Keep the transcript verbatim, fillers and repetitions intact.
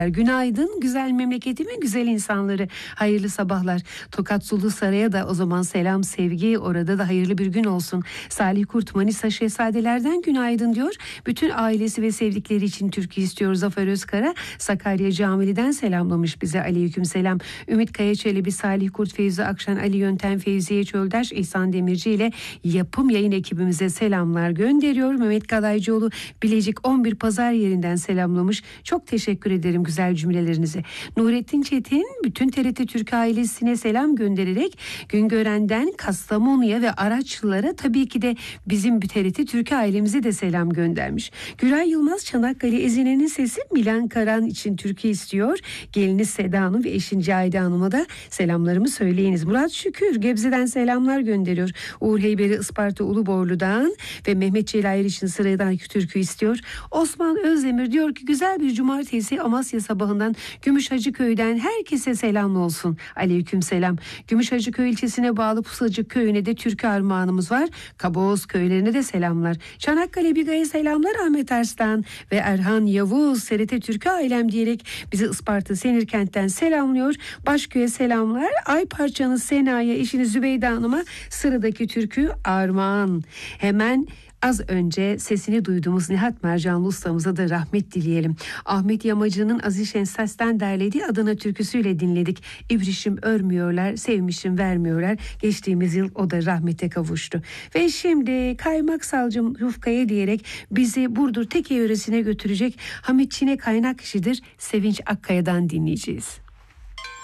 Günaydın güzel memleketimin güzel insanları, hayırlı sabahlar. Tokat Sulu Saray'a da o zaman selam sevgi, orada da hayırlı bir gün olsun. Salih Kurt Manisa Şehzadelerden günaydın diyor. Bütün ailesi ve sevdikleri için türkü istiyor. Zafer Özkara Sakarya Camili'den selamlamış bize, aleyküm selam. Ümit Kaya Çelebi, Salih Kurt, Feyzi Akşan, Ali Yöntem, Fevziye Çöldaş, İhsan Demirci ile yapım yayın ekibimize selamlar gönderiyor. Mehmet Kalaycıoğlu Bilecik on bir Pazar yerinden selamlamış. Çok teşekkür ederim güzel cümlelerinizi. Nurettin Çetin bütün T R T Türk ailesine selam göndererek Güngören'den Kastamonu'ya ve Araçlılara, tabii ki de bizim T R T Türk ailemize de selam göndermiş. Güray Yılmaz Çanakkale Ezine'nin sesi Milan Karan için türkü istiyor. Gelini Seda Hanım ve eşin Cahide Hanım'a da selamlarımı söyleyiniz. Murat Şükür Gebze'den selamlar gönderiyor. Uğur Heyberi Isparta Uluborlu'dan ve Mehmet Celayir için sıradan türkü istiyor. Osman Özdemir diyor ki güzel bir cumartesi Amasya sabahından Gümüşhacıköy'den herkese selam olsun. Aleyküm selam. Gümüşhacıköy ilçesine bağlı Pusacık köyüne de türkü armağanımız var. Kaboğuz köylerine de selamlar. Çanakkale Biga'ya selamlar Ahmet Arslan ve Erhan Yavuz S R T Türkü ailem diyerek bizi Isparta Senirkent'ten selamlıyor. Başköy'e selamlar. Ay parçanız Sena'ya, eşini Zübeyde Hanım'a sıradaki türkü armağan. Hemen az önce sesini duyduğumuz Nihat Mercanlı ustamıza da rahmet dileyelim. Ahmet Yamacı'nın Aziz Şenses'ten derlediği Adana türküsüyle dinledik. İbrişim örmüyorlar, sevmişim vermiyorlar. Geçtiğimiz yıl o da rahmete kavuştu. Ve şimdi Kaymak Salcım Yufkaya diyerek bizi Burdur Teke yöresine götürecek Hamit Çine kaynak kişidir Sevinç Akkaya'dan dinleyeceğiz.